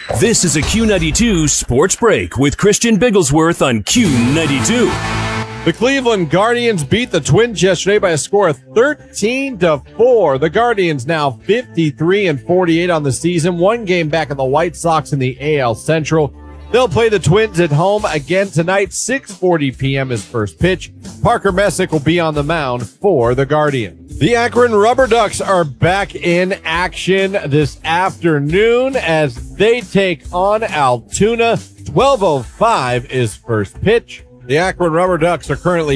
This is a Q92 Sports Break with Christian Bigglesworth on Q92. The Cleveland Guardians beat the Twins yesterday by a score of 13-4. The Guardians now 53-48 on the season, one game back of the White Sox in the AL Central. They'll play the Twins at home again tonight. 6:40 p.m. is first pitch. Parker Messick will be on the mound for the Guardians. The Akron Rubber Ducks are back in action this afternoon as they take on Altoona. 12:05 is first pitch. The Akron Rubber Ducks are currently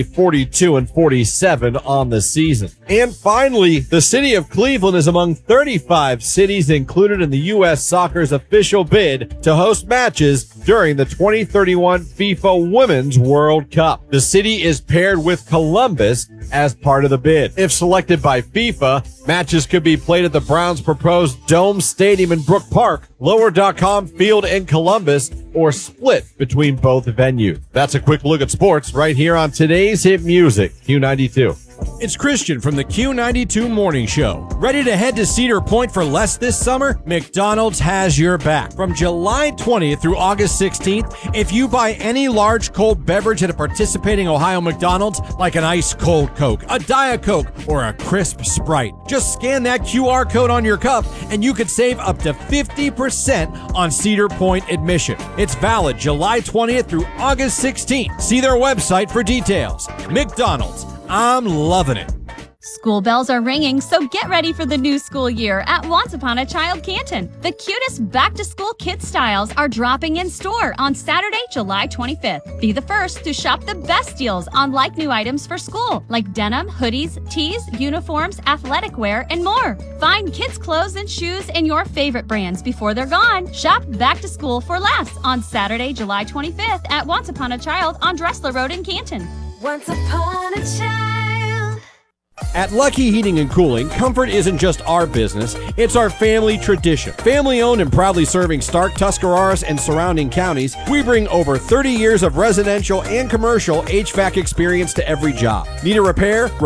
42-47 on the season. And finally, the city of Cleveland is among 35 cities included in the U.S. Soccer's official bid to host matches during the 2031 FIFA Women's World Cup. The city is paired with Columbus as part of the bid. If selected by FIFA, matches could be played at the Browns' proposed Dome Stadium in Brook Park, Lower.com Field in Columbus, or split between both venues. That's a quick look at sports right here on today's hit music, Q92. It's Christian from the Q92 Morning Show. Ready to head to Cedar Point for less this summer? McDonald's has your back. From July 20th through August 16th, if you buy any large cold beverage at a participating Ohio McDonald's, like an ice cold Coke, a Diet Coke, or a crisp Sprite, just scan that QR code on your cup and you could save up to 50% on Cedar Point admission. It's valid July 20th through August 16th. See their website for details. McDonald's. I'm loving it. School bells are ringing, so get ready for the new school year at Once Upon a Child Canton. The cutest back-to-school kid styles are dropping in store on Saturday, July 25th. Be the first to shop the best deals on like-new items for school, like denim, hoodies, tees, uniforms, athletic wear, and more. Find kids' clothes and shoes in your favorite brands before they're gone. Shop back to school for less on Saturday, July 25th at Once Upon a Child on Dressler Road in Canton. Once upon a child. At Lucky Heating and Cooling, comfort isn't just our business, it's our family tradition. Family owned and proudly serving Stark, Tuscarawas, and surrounding counties, we bring over 30 years of residential and commercial HVAC experience to every job. Need a repair?